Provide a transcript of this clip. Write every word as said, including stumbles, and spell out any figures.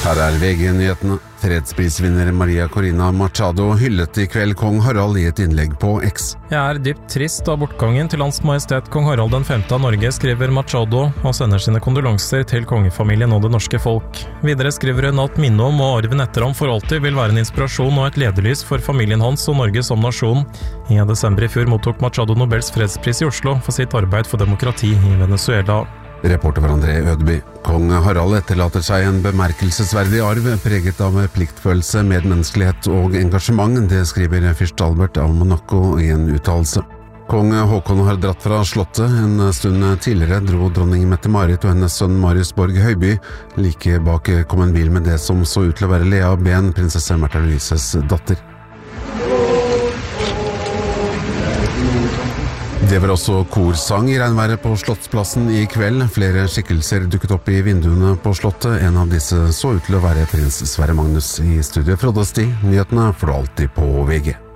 Her er V G-nyhetene. Fredsprisvinner Maria Corina Machado hyllet I kveld kong Harald I et innlegg på X. Jeg er dypt trist av bortgangen til Hans Majestet kong Harald den femte av Norge, skriver Machado, og sender sine kondolanser til kongefamilien og det norske folk. Videre skriver hun at minnet om og arven etter ham for alltid vil være en inspirasjon og et lederlys for familien hans og Norge som nasjon. I desember I fjor mottok Machado Nobels fredspris I Oslo for sitt arbeid for demokrati I Venezuela. Reporter for André Ødeby. Kong Harald etterlater seg en bemerkelsesverdig arv, preget av pliktfølelse, medmenneskelighet og engasjement, det skriver fyrst Albert av Monaco I en uttalelse. Kong Håkon har dratt fra slottet. En stund tidligere dro dronning Mette-Marit og hennes sønn Marius Borg Høiby. Like bak kom en bil med det som så ut til å være Lea Ben, prinsesse Märtha Louises datter. Det var også korsang I regnværet på Slottsplassen I kveld. Flere skikkelser dukket opp I vinduene på slottet. En av disse så ut til å være prins Sverre Magnus I studiet. Frode Sti, nyhetene får du alltid på V G.